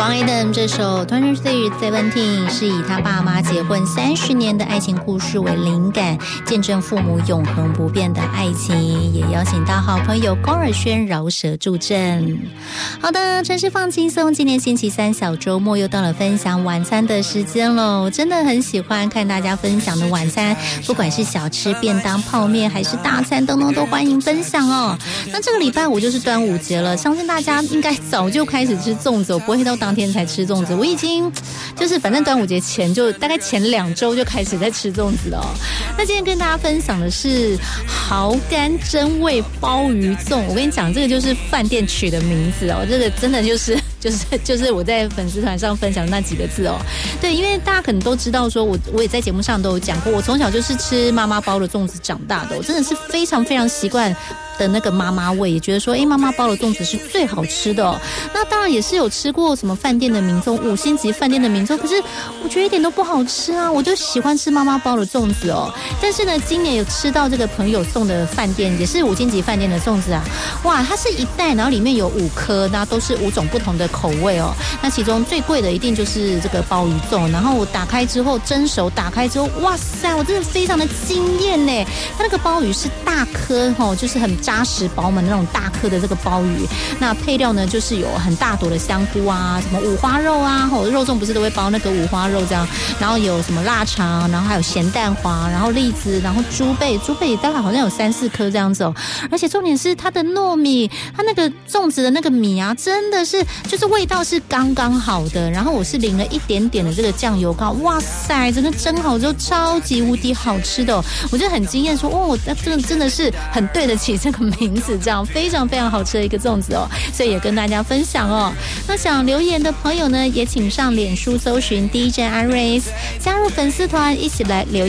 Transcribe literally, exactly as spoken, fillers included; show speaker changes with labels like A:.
A: 王 Adam 这首二十岁 Seventeen 是以他爸妈结婚三十年的爱情故事为灵感，见证父母永恒不变的爱情，也邀请到好朋友高尔宣饶舌助阵。好的，城市放轻松，今天星期三小周末又到了分享晚餐的时间了。我真的很喜欢看大家分享的晚餐，不管是小吃、便当、泡面还是大餐，等等都欢迎分享哦。那这个礼拜五就是端午节了，相信大家应该早就开始吃粽子，我不会到当天才吃粽子，我已经就是反正端午节前就大概前两周就开始在吃粽子了哦。那今天跟大家分享的是蚝干真味鲍鱼粽，我跟你讲，这个就是饭店取的名字哦，这个真的就是就是就是我在粉丝团上分享的那几个字哦。对，因为大家可能都知道说，我我也在节目上都有讲过，我从小就是吃妈妈包的粽子长大的，我真的是非常非常习惯的那个妈妈味，也觉得说，哎，妈妈包的粽子是最好吃的哦。那当然也是有吃过什么饭店的名粽，五星级饭店的名粽，可是我觉得一点都不好吃啊，我就喜欢吃妈妈包的粽子哦。但是呢，今年有吃到这个朋友送的饭店，也是五星级饭店的粽子啊，哇，它是一袋，然后里面有五颗，那都是五种不同的口味哦。那其中最贵的一定就是这个鲍鱼粽，然后我打开之后蒸熟，打开之后，哇塞，我真的非常的惊艳呢。它那个鲍鱼是大颗哦，就是很扎实饱满那种大颗的这个鲍鱼，那配料呢就是有很大朵的香菇啊，什么五花肉啊，哦，肉粽不是都会包那个五花肉这样，然后有什么腊肠，然后还有咸蛋黄，然后栗子，然后猪背，猪背大概好像有三四颗这样子哦。而且重点是它的糯米，它那个粽子的那个米啊，真的是就是味道是刚刚好的，然后我是淋了一点点的这个酱油膏，哇塞，整个蒸好之后超级无敌好吃的哦，我就很惊艳说，哦，那真的真的是很对得起这个名字，这样非常非常好吃的一个粽子哦，所以也跟大家分享哦。那想留言的朋友呢，也请上脸书搜寻 D J Iris， 加入粉丝团一起来留